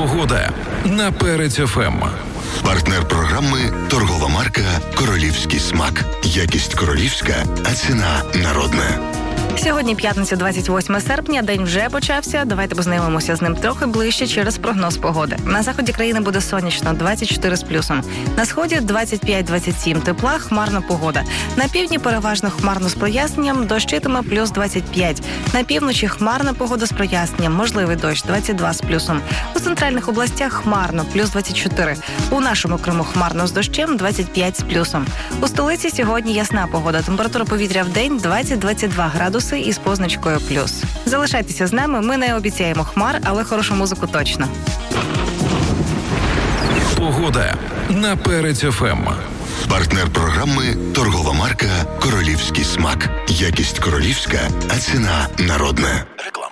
Погода на Перець ФМ. Партнер програми – торгова марка «Королівський смак». Якість королівська, а ціна народна. Сьогодні п'ятниця, 28 серпня, день вже почався. Давайте познайомимося з ним трохи ближче через прогноз погоди. На заході країни буде сонячно, 24 з плюсом. На сході 25-27 тепла, хмарна погода. На півдні переважно хмарно з проясненням, дощитиме плюс 25. На півночі хмарна погода з проясненням, можливий дощ 22 з плюсом. У центральних областях хмарно, плюс 24. У нашому Криму хмарно з дощем, 25 з плюсом. У столиці сьогодні ясна погода. Температура повітря в день 20-22 градуси із позначкою плюс. Залишайтеся з нами, ми не обіцяємо хмар, але хорошу музику точно. Погода на Перець ФМ. Партнер програми – торгова марка «Королівський смак». Якість королівська, а ціна народна.